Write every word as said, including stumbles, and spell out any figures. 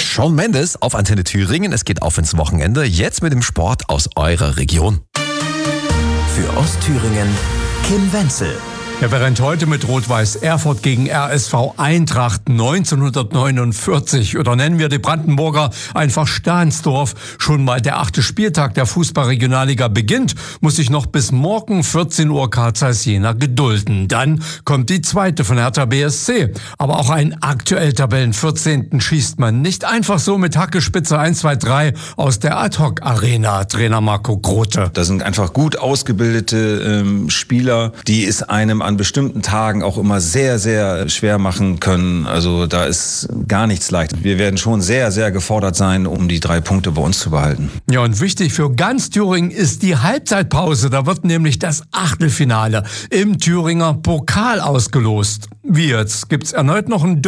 Shawn Mendes auf Antenne Thüringen. Es geht auf ins Wochenende. Jetzt mit dem Sport aus eurer Region. Für Ostthüringen Kim Wenzel. Ja, während heute mit Rot-Weiß Erfurt gegen R S V Eintracht neunzehnhundertneunundvierzig oder nennen wir die Brandenburger einfach Stahnsdorf schon mal der achte Spieltag der Fußball-Regionalliga beginnt, muss sich noch bis morgen vierzehn Uhr Karl Zeiss Jena gedulden. Dann kommt die zweite von Hertha B S C. Aber auch einen aktuell Tabellen vierzehnten schießt man nicht einfach so mit Hackespitze eins, zwei, drei aus der Ad-Hoc-Arena. Trainer Marco Grote. Das sind einfach gut ausgebildete ähm, Spieler, die es einem an bestimmten Tagen auch immer sehr, sehr schwer machen können. Also da ist gar nichts leicht. Wir werden schon sehr, sehr gefordert sein, um die drei Punkte bei uns zu behalten. Ja, und wichtig für ganz Thüringen ist die Halbzeitpause. Da wird nämlich das Achtelfinale im Thüringer Pokal ausgelost. Wie jetzt? Gibt's erneut noch ein